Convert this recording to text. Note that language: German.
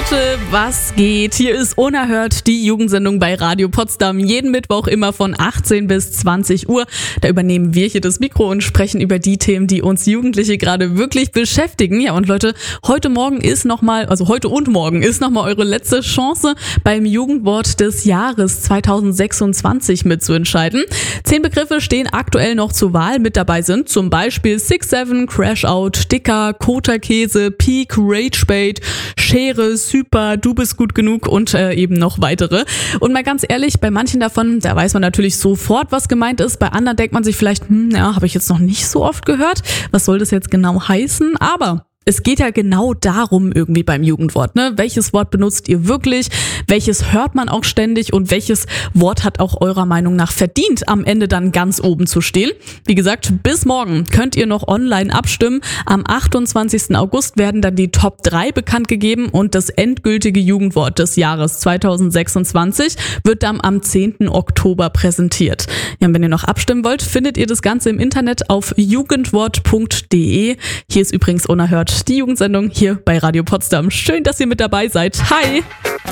Leute, was geht? Hier ist Unerhört, die Jugendsendung bei Radio Potsdam. Jeden Mittwoch immer von 18 bis 20 Uhr. Da übernehmen wir hier das Mikro und sprechen über die Themen, die uns Jugendliche gerade wirklich beschäftigen. Ja, und Leute, heute und morgen ist nochmal eure letzte Chance, beim Jugendwort des Jahres 2026 mitzuentscheiden. 10 Begriffe stehen aktuell noch zur Wahl. Mit dabei sind zum Beispiel 6-7, Crash-Out, Dicker, Kota-Käse, Peak, Rage-Bait, Schere, Super, Du bist gut genug und eben noch weitere. Und mal ganz ehrlich, bei manchen davon, da weiß man natürlich sofort, was gemeint ist. Bei anderen denkt man sich vielleicht, habe ich jetzt noch nicht so oft gehört. Was soll das jetzt genau heißen? Aber es geht ja genau darum irgendwie beim Jugendwort, ne? Welches Wort benutzt ihr wirklich? Welches hört man auch ständig? Und welches Wort hat auch eurer Meinung nach verdient, am Ende dann ganz oben zu stehen? Wie gesagt, bis morgen könnt ihr noch online abstimmen. Am 28. August werden dann die Top 3 bekannt gegeben und das endgültige Jugendwort des Jahres 2026 wird dann am 10. Oktober präsentiert. Ja, und wenn ihr noch abstimmen wollt, findet ihr das Ganze im Internet auf jugendwort.de. Hier ist übrigens Unerhört, die Jugendsendung hier bei Radio Potsdam. Schön, dass ihr mit dabei seid. Hi!